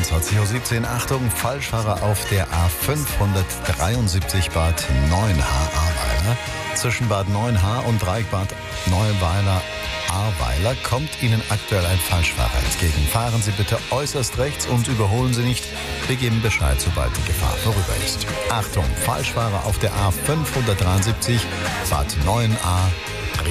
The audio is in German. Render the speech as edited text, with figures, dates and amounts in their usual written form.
21:17 Uhr. Achtung, Falschfahrer auf der A573 Bad Neuenahr-Ahrweiler. Zwischen Bad Neuenahr und Dreieckbad Neuweiler-Ahrweiler kommt Ihnen aktuell ein Falschfahrer entgegen. Fahren Sie bitte äußerst rechts und überholen Sie nicht. Wir geben Bescheid, sobald die Gefahr vorüber ist. Achtung, Falschfahrer auf der A573 Bad Neuenahr-Ahrweiler.